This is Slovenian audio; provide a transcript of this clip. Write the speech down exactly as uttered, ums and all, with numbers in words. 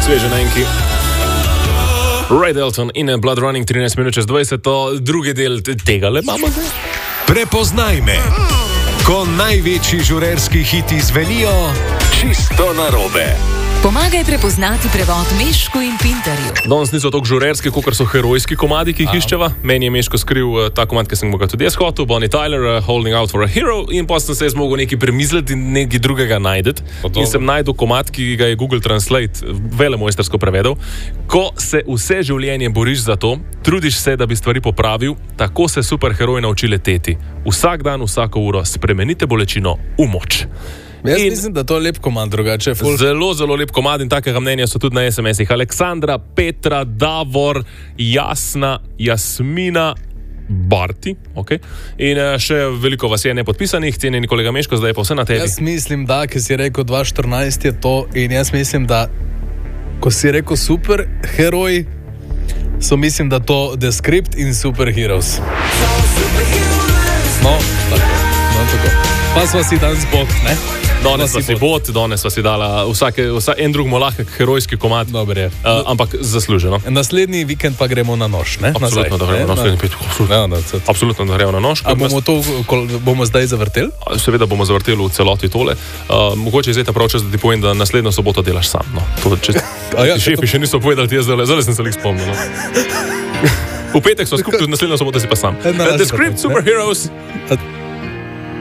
Sveže na enki. Ray Dalton in Blood Running, trinajst minut čez dvajset, drugi del tega le imamo zdaj. Prepoznaj me, ko največji žurerski hiti zvenijo čisto narobe. Pomagaj prepoznati prevod Mešku in Pintarju. Danes niso tako žurerski, kot so herojski komadi, ki jih iščeva. Meni je Meško skril uh, ta komad, ki sem ga tudi jaz hotel, Bonnie Tyler, uh, Holding Out for a Hero, in pa sem se jaz mogel nekaj premisliti in nekaj drugega najdeti. In sem najdel komad, ki ga je Google Translate velemojstersko prevedel. Ko se vse življenje boriš za to, trudiš se, da bi stvari popravil, tako se superheroj nauči leteti. Vsak dan, vsako uro spremenite bolečino v moč. Jaz in mislim, da to je lep komad, drugače. Ful... Zelo, zelo lep komad in takega mnenja so tudi na es em esih. Aleksandra, Petra, Davor, Jasna, Jasmina, Barti, okay. In še veliko vas je nepodpisanih, cenjeni kolega Meško, zdaj je pa vse na tebi. Jaz mislim, da, ki si rekel dva tisoč štirinajst je to, in jaz mislim, da ko si rekel super heroj, so mislim, da to The Script in Super Heroes. No, tako, no, tako. Pa smo si danes bot, ne? Danes smo si bot, danes smo si dala vsake, vsak, en drug lahek herojski komad. Dobre je. Uh, ampak zasluženo. Naslednji vikend pa gremo na nož, ne? Absolutno, da gremo na nož. Absolutno, absolutno, da gremo na nož. A bomo to bomo zdaj zavrteli? Seveda bomo zavrteli v celoti tole. Uh, mogoče je zdaj ta prav čas, da ti povem, da naslednjo soboto delaš sam. No. To, če, ja, ti šefi to... še niso povedali, ti jaz zdaj, zdaj sem se lik spomnil. No. V petek smo skupaj, naslednjo soboto si pa sam. The Script, Super Heroes.